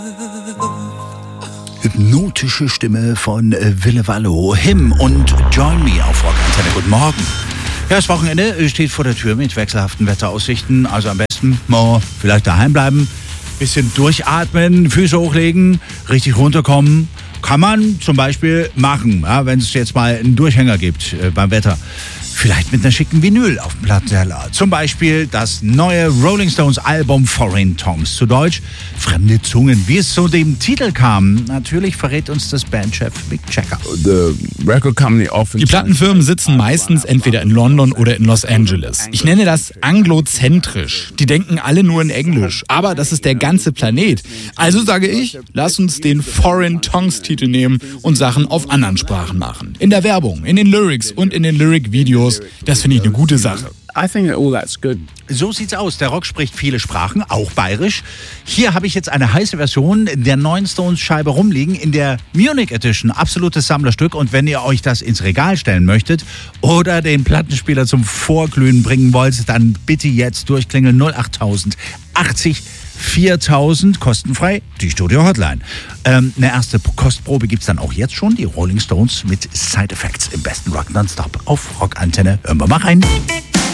Hypnotische Stimme von Ville Valo, Him und Join Me auf Rock Antenne. Guten Morgen. Ja, das Wochenende steht vor der Tür mit wechselhaften Wetteraussichten. Also am besten vielleicht daheim bleiben, bisschen durchatmen, Füße hochlegen, richtig runterkommen. Kann man zum Beispiel machen, ja, wenn es jetzt mal einen Durchhänger gibt beim Wetter. Vielleicht mit einer schicken Vinyl auf dem Plattenteller. Zum Beispiel das neue Rolling Stones Album Foreign Tongues. Zu Deutsch Fremde Zungen. Wie es zu dem Titel kam, natürlich verrät uns das Bandchef Mick Jagger. Die Plattenfirmen sitzen meistens entweder in London oder in Los Angeles. Ich nenne das anglozentrisch. Die denken alle nur in Englisch. Aber das ist der ganze Planet. Also sage ich, lass uns den Foreign Tongues Titel nehmen und Sachen auf anderen Sprachen machen. In der Werbung, in den Lyrics und in den Lyric-Videos. Das finde ich eine gute Sache. So sieht's aus. Der Rock spricht viele Sprachen, auch bayerisch. Hier habe ich jetzt eine heiße Version der neuen Stones-Scheibe rumliegen in der Munich Edition. Absolutes Sammlerstück. Und wenn ihr euch das ins Regal stellen möchtet oder den Plattenspieler zum Vorglühen bringen wollt, dann bitte jetzt durchklingeln 08000 80 4000, kostenfrei, die Studio-Hotline. Eine erste Kostprobe gibt's dann auch jetzt schon. Die Rolling Stones mit Side Effects im besten Rock Nonstop auf Rock Antenne. Hören wir mal rein.